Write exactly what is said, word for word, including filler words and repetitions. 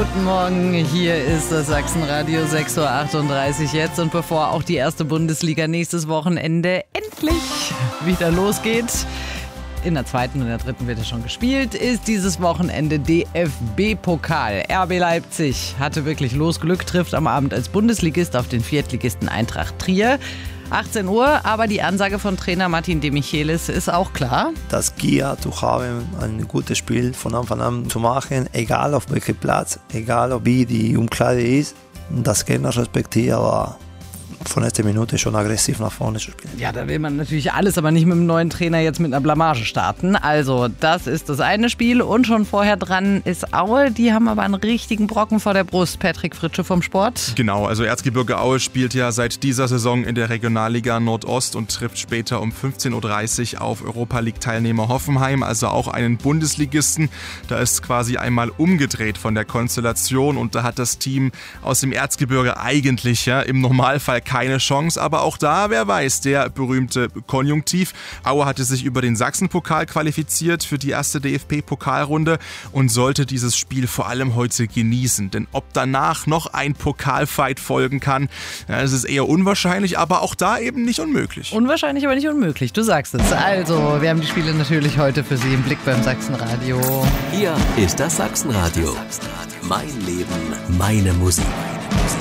Guten Morgen, hier ist das Sachsenradio, sechs Uhr achtunddreißig jetzt. Und bevor auch die erste Bundesliga nächstes Wochenende endlich wieder losgeht, in der zweiten und der dritten wird ja schon gespielt, ist dieses Wochenende D F B-Pokal. R B Leipzig hatte wirklich Losglück, trifft am Abend als Bundesligist auf den Viertligisten Eintracht Trier. achtzehn Uhr, aber die Ansage von Trainer Martin de Michelis ist auch klar. Das Gier zu haben, ein gutes Spiel von Anfang an zu machen, egal auf welchem Platz, egal wie die Umkleide ist, das Gegner respektiert, aber von erster Minute schon aggressiv nach vorne zu spielen. Ja, da will man natürlich alles, aber nicht mit dem neuen Trainer jetzt mit einer Blamage starten. Also das ist das eine Spiel und schon vorher dran ist Aue. Die haben aber einen richtigen Brocken vor der Brust. Patrick Fritsche vom Sport. Genau, also Erzgebirge Aue spielt ja seit dieser Saison in der Regionalliga Nordost und trifft später um fünfzehn Uhr dreißig auf Europa-League-Teilnehmer Hoffenheim, also auch einen Bundesligisten. Da ist quasi einmal umgedreht von der Konstellation und da hat das Team aus dem Erzgebirge eigentlich ja im Normalfall keine Chance, aber auch da, wer weiß, der berühmte Konjunktiv. Aue hatte sich über den Sachsenpokal qualifiziert für die erste D F B-Pokalrunde und sollte dieses Spiel vor allem heute genießen. Denn ob danach noch ein Pokalfight folgen kann, ja, das ist eher unwahrscheinlich, aber auch da eben nicht unmöglich. Unwahrscheinlich, aber nicht unmöglich, du sagst es. Also, wir haben die Spiele natürlich heute für Sie im Blick beim Sachsenradio. Hier ist das Sachsenradio. Mein Leben, meine Musik.